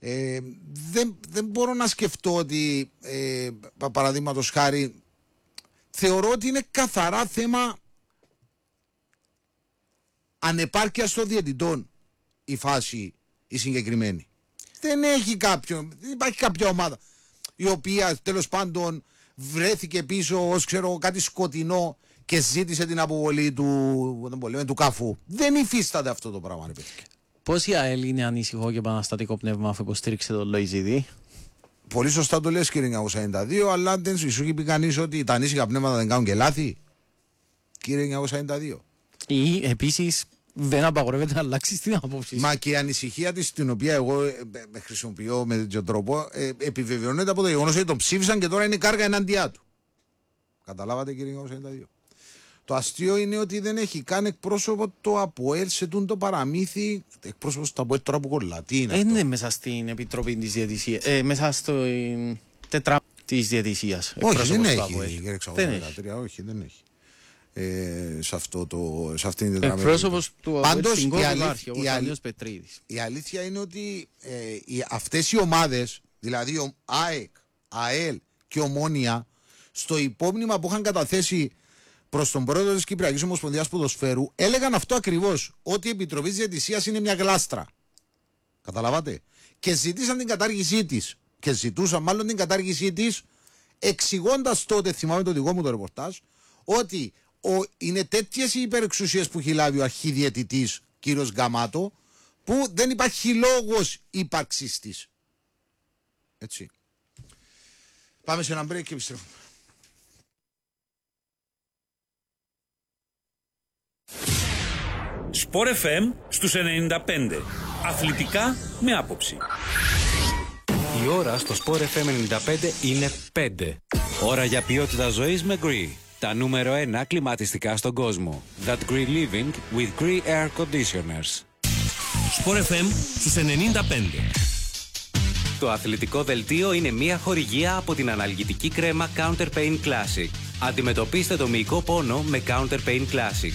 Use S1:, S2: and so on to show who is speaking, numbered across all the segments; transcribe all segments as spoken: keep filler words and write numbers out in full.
S1: Ε, δεν, δεν μπορώ να σκεφτώ ότι ε, παραδείγματος χάρη θεωρώ ότι είναι καθαρά θέμα ανεπάρκειας των διαιτητών η φάση η συγκεκριμένη. Δεν έχει κάποιον, δεν υπάρχει κάποια ομάδα η οποία τέλος πάντων βρέθηκε πίσω ως ξέρω κάτι σκοτεινό και ζήτησε την αποβολή του, δεν λέμε, του Καφού. Δεν υφίσταται αυτό το πράγμα.
S2: Πώς η ΑΕΛ είναι ανησυχό και επαναστατικό πνεύμα αφού υποστήριξε τον Λοϊζίδη?
S1: Πολύ σωστά το λες κύριε εννιακόσια ενενήντα δύο, αλλά δεν σου έχει πει κανείς ότι τα ανήσυχα πνεύματα δεν κάνουν και λάθη, κύριε εννιακόσια ενενήντα δύο.
S2: Ή επίσης δεν απαγορεύεται να αλλάξει την άποψη.
S1: Μα και η ανησυχία της, την οποία εγώ ε, ε, χρησιμοποιώ με τέτοιο τρόπο, ε, επιβεβαιώνεται από το γεγονός ότι τον ψήφισαν και τώρα είναι κάργα εναντιά του. Καταλάβατε κύριε εννιακόσια ενενήντα δύο. Το αστείο είναι ότι δεν έχει καν εκπρόσωπο το ΑΠΟΕΛ σε το παραμύθι. Εκπρόσωπος του ΑΠΟΕΛ τώρα που κολλά. Τι είναι αυτό?
S2: Είναι μέσα στην επιτροπή της διαιτησίας. Ε, μέσα στο ε, τετρά της διαιτησίας.
S1: Όχι, δεν έχει. Δεν έχει. Όχι, δεν έχει. Ε, σε, αυτό το, σε αυτήν την τετραμετρική.
S2: Εκπρόσωπος του
S1: Πάντως
S2: στην
S1: η, αλήθ,
S2: υπάρχει,
S1: η, αλήθ, η αλήθεια είναι ότι ε, οι, αυτές οι ομάδες, δηλαδή ο ΑΕΚ, ΑΕΛ και Ομόνια, στο υπόμνημα που είχαν καταθέσει προς τον πρόεδρο της Κυπριακής Ομοσπονδίας Ποδοσφαίρου, έλεγαν αυτό ακριβώς, ότι η Επιτροπή της Διαιτησίας είναι μια γλάστρα. Καταλαβάτε? Και ζητήσαν την κατάργησή της. Και ζητούσαν μάλλον την κατάργησή της, εξηγώντας τότε, θυμάμαι το δικό μου το ρεπορτάζ, ότι ο, είναι τέτοιες οι υπερεξουσίες που έχει λάβει ο αρχιδιαιτητής κύριος Γκαμάτο, που δεν υπάρχει λόγος ύπαρξης της. Έτσι. Πάμε σε ένα break και επιστρέφουμε.
S3: Σπορ εφ εμ στους ενενήντα πέντε. Αθλητικά με άποψη.
S4: Η ώρα στο Σπορ εφ εμ ενενήντα πέντε είναι πέντε. Ώρα για ποιότητα ζωής με Gree. Τα νούμερο ένα κλιματιστικά στον κόσμο. That Gree Living with Gree Air Conditioners.
S3: Σπορ εφ εμ στους ενενήντα πέντε.
S4: Το αθλητικό δελτίο είναι μια χορηγία από την αναλγητική κρέμα Counter Pain Classic. Αντιμετωπίστε το μυϊκό πόνο με Counter Pain Classic.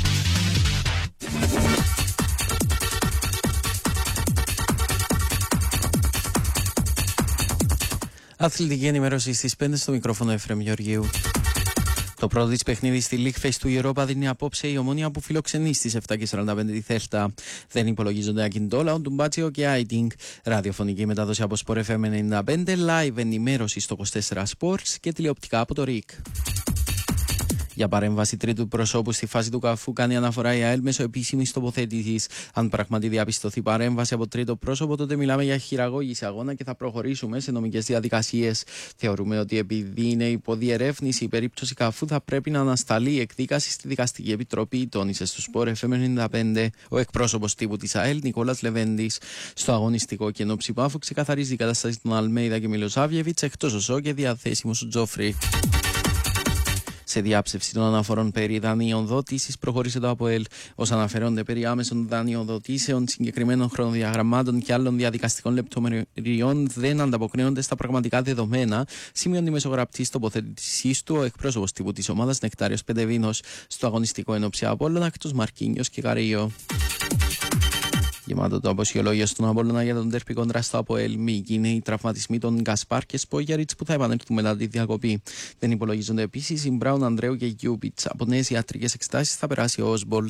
S2: Αθλητική ενημέρωση στις πέντε στο μικρόφωνο Εφραίμ Γεωργίου. Το πρώτο της παιχνίδι στη League Face του Europa δίνει απόψε η Ομόνια που φιλοξενεί στις επτά και σαράντα πέντε τη Θέλτα. Δεν υπολογίζονται Ακιντόλα, ο Ντουμπάτσιο και Άιτινγκ. Ραδιοφωνική μετάδοση από Sport εφ εμ ενενήντα πέντε, live ενημέρωση στο είκοσι τέσσερα Sports και τηλεοπτικά από το ΡΙΚ. Για παρέμβαση τρίτου προσώπου στη φάση του Καφού κάνει αναφορά η ΑΕΛ μέσω επίσημης τοποθέτησης. Αν πράγματι διαπιστωθεί παρέμβαση από τρίτο πρόσωπο, τότε μιλάμε για χειραγώγηση αγώνα και θα προχωρήσουμε σε νομικές διαδικασίες. Θεωρούμε ότι επειδή είναι υποδιερεύνηση η περίπτωση Καφού, θα πρέπει να ανασταλεί η εκδίκαση στη Δικαστική Επιτροπή, τόνισε στο Sport εφ εμ ενενήντα πέντε ο εκπρόσωπος τύπου της ΑΕΛ, Νικόλας Λεβέντης. Στο αγωνιστικό κενό ψηφάφου ξεκαθαρίζει η κατάσταση των Αλμέιδα και Μιλοσάβιεβιτς, εκτός ο Σο και διαθέσιμος ο Τζόφρι. Σε διάψευση των αναφορών περί δανειοδότησης προχώρησε το ΑΠΟΕΛ. Ως αναφερόνται περί άμεσων δανειοδοτήσεων, συγκεκριμένων χρονοδιαγραμμάτων και άλλων διαδικαστικών λεπτομεριών δεν ανταποκρίνονται στα πραγματικά δεδομένα, σημειώνει μεσογραπτής τοποθέτησής του ο εκπρόσωπος τύπου της ομάδας Νεκτάριος Πεντεβίνος στο αγωνιστικό ενόψει Απόλλωνα, εκτός Μαρκίνιος και Καρύο. Γεμάτο το αποσιολόγιο στον Απόλλωνα για τον τέρπι κόντρα στο ΑΠΟΕΛ. Μήκη είναι οι τραυματισμοί των Γκασπάρ και Σπόγιαριτς που θα επανέλθουν μετά τη διακοπή. Δεν υπολογίζονται επίσης οι Μπράουν, Ανδρέου και Γιούπιτς. Από νέες ιατρικές εξετάσεις θα περάσει ο Όσμπολτ.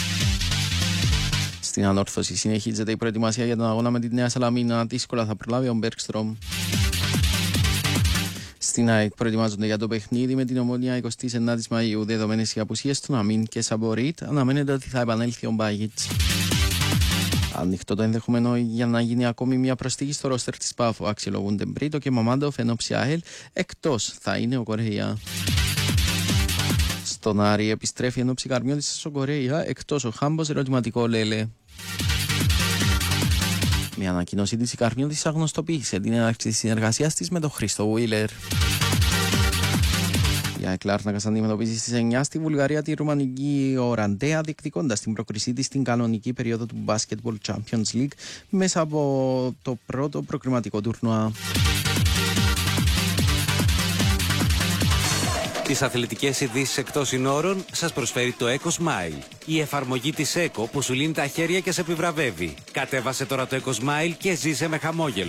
S2: Στην ανόρθωση συνεχίζεται η προετοιμασία για τον αγώνα με τη Νέα Σαλαμίνα. Δύσκολα θα προλάβει ο Μπέρκστρομ. Στην ΑΕΚ προετοιμάζονται για το παιχνίδι με την Ομόνια εικοστή ενάτη Μαΐου. Δεδομένες οι απουσίες του Αμίν και Σαμπορίτ, αναμένεται ότι θα επανέλθει ο Μπάγιτς. Ανοιχτό το ενδεχομένο για να γίνει ακόμη μια προσθήκη στο ρόστερ της Πάφου. Αξιολογούνται Μπρίτο και Μαμάντοφ, ενώ ΑΕΛ εκτός θα είναι ο Κορέα. Στον Άρη επιστρέφει ενώ Καρμιώτης ο Κορέα, εκτός ο Χάμπος, ερωτηματικό Λέλε. Με ανακοίνωσή της η Καρμιώτης αγνωστοποίησε την έναρξη της συνεργασίας της με τον Χρήστο Βουίλερ. Η ΑΕΚ Λάρνακας αντιμετωπίζει στις εννιά στη Βουλγαρία τη ρουμανική Οραντέα, διεκδικώντας την πρόκρισή της στην κανονική περίοδο του Basketball Champions League μέσα από το πρώτο προκριματικό τουρνουά.
S4: Τις αθλητικές ειδήσεις εκτός συνόρων σας προσφέρει το Eco Smile, η εφαρμογή της Eco που σου λύνει τα χέρια και σε επιβραβεύει. Κατέβασε τώρα το Eco Smile και ζήσε με χαμόγελο.